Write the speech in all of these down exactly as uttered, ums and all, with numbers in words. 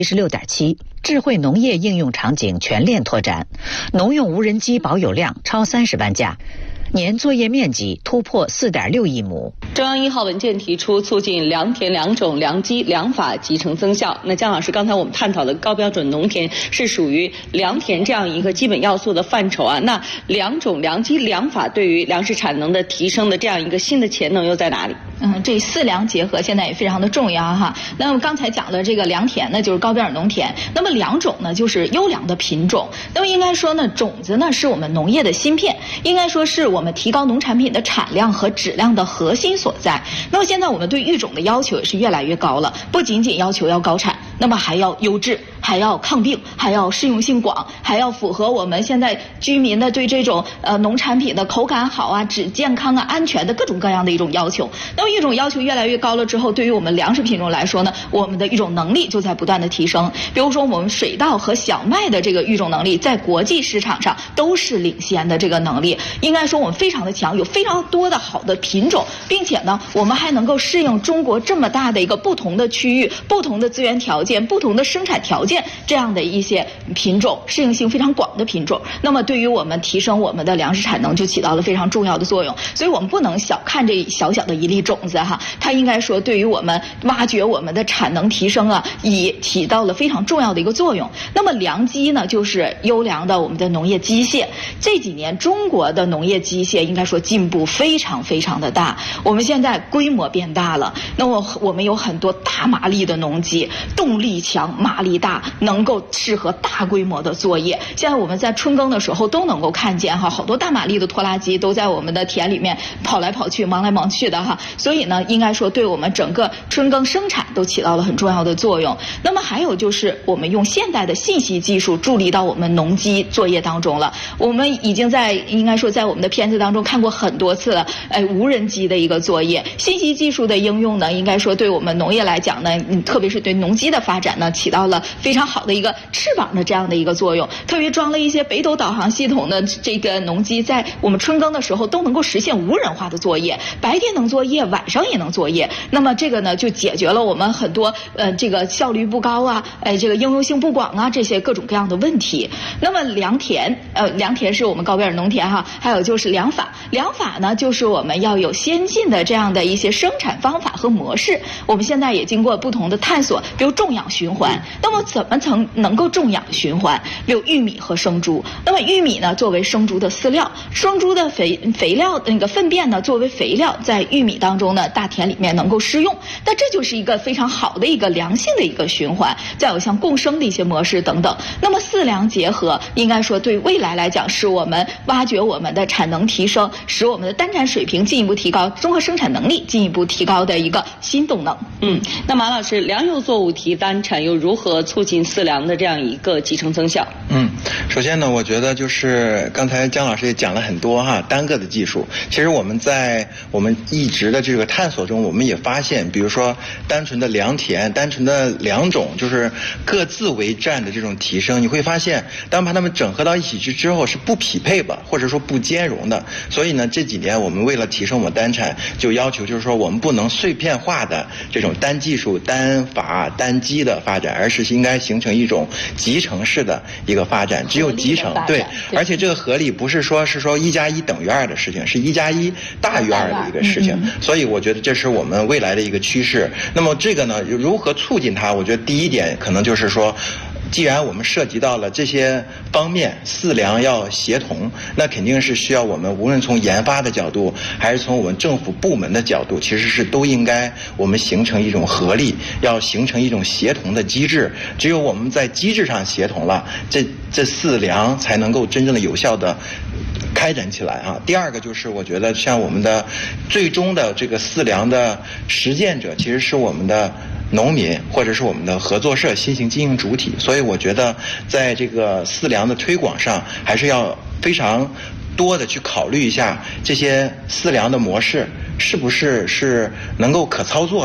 十六点七，智慧农业应用场景全链拓展，农用无人机保有量超三十万架，年作业面积突破四点六亿亩。 中央一号文件提出促进良田良种良机良法集成增效。那姜老师，刚才我们探讨的高标准农田是属于良田这样一个基本要素的范畴啊。那良种良机良法对于粮食产能的提升的这样一个新的潜能又在哪里？ 嗯，这四良结合现在也非常的重要哈。那么刚才讲的这个良田呢，就是高标准农田；那么良种呢，就是优良的品种。那么应该说呢，种子呢是我们农业的芯片，应该说是我们提高农产品的产量和质量的核心所在。那么现在我们对育种的要求也是越来越高了，不仅仅要求要高产，那么还要优质，还要抗病，还要适用性广，还要符合我们现在居民的对这种呃农产品的口感好啊、质健康啊、安全的各种各样的一种要求。那么育种要求越来越高了之后，对于我们粮食品种来说呢，我们的育种能力就在不断的提升。比如说我们水稻和小麦的这个育种能力，在国际市场上都是领先的这个能力，应该说我们非常的强，有非常多的好的品种，并且呢，我们还能够适应中国这么大的一个不同的区域、不同的资源条件、不同的生产条件这样的一些品种，适应性非常广的品种。那么对于我们提升我们的粮食产能就起到了非常重要的作用。所以我们不能小看这小小的一粒种子哈，它应该说对于我们挖掘我们的产能提升啊，也起到了非常重要的一个作用。那么良机呢，就是优良的我们的农业机械。这几年中国的农业机械应该说进步非常非常的大，我们现在规模变大了。那么我们有很多大马力的农机，动力强、马力大，能够适合大规模的作业。现在我们在春耕的时候都能够看见哈，好多大马力的拖拉机都在我们的田里面跑来跑去、忙来忙去的哈。所以呢，应该说对我们整个春耕生产都起到了很重要的作用。那么还有就是我们用现代的信息技术助力到我们农机作业当中了。我们已经在应该说在我们的片子当中看过很多次了，哎，无人机的一个作业，信息技术的应用呢，应该说对我们农业来讲呢，嗯，特别是对农机的发展呢，起到了非常好的一个翅膀的这样的一个作用。特别装了一些北斗导航系统的这个农机，在我们春耕的时候都能够实现无人化的作业，白天能作业，晚上也能作业。那么这个呢，就解决了我们很多呃这个效率不高啊，哎这个应用性不广啊这些各种各样的问题。那么良田，呃良田是我们高标准农田哈，还有就是良法，良法呢就是我们要有先进的这样的一些生产方法和模式。我们现在也经过不同的探索，比如种养循环。那么怎么曾能够种养循环？比如玉米和生猪。那么玉米呢作为生猪的饲料，生猪的肥肥料那个粪便呢作为肥料，在玉米当中呢大田里面能够施用。那这就是一个非常好的一个良性的一个循环。再有像共生的一些模式等等。那么四良结合，应该说对未来来讲，是我们挖掘我们的产能提升，使我们的单产水平进一步提高，综合生产能力进一步提高的一个新动能。 嗯，那马老师，良莠作物提单产又如何促进四良的这样一个集成增效？ 嗯，首先呢，我觉得就是刚才姜老师也讲了很多哈，单个的技术。其实我们在我们一直的这个探索中，我们也发现，比如说单纯的良田、单纯的良种，就是各自为战的这种提升，你会发现，当把它们整合到一起去之后，是不匹配的，或者说不兼容的。所以呢，这几年我们为了提升我们单产，就要求就是说，我们不能碎片化的这种单技术、单法、单机的发展，而是应该形成一种集成式的一个发展。只有集成，对，而且这个合力不是说是说一加一等于二的事情，是一加一大于二的一个事情。所以我觉得这是我们未来的一个趋势。那么这个呢，如何促进它？我觉得第一点可能就是说，既然我们涉及到了这些方面，四良要协同，那肯定是需要我们无论从研发的角度，还是从我们政府部门的角度，其实是都应该我们形成一种合力，要形成一种协同的机制。只有我们在机制上协同了，这这四良才能够真正的有效的开展起来啊。第二个就是我觉得像我们的最终的这个四良的实践者，其实是我们的农民或者是我们的合作社、新型经营主体。所以我觉得在这个四良的推广上，还是要非常多的去考虑一下这些四良的模式是不是是能够可操作的，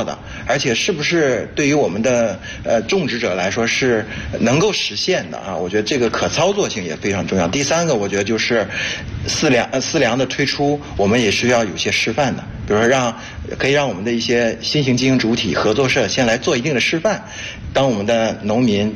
而且是不是对于我们的呃种植者来说是能够实现的啊？我觉得这个可操作性也非常重要。第三个，我觉得就是饲粮呃饲粮的推出，我们也是要有些示范的，比如说让可以让我们的一些新型经营主体合作社先来做一定的示范，当我们的农民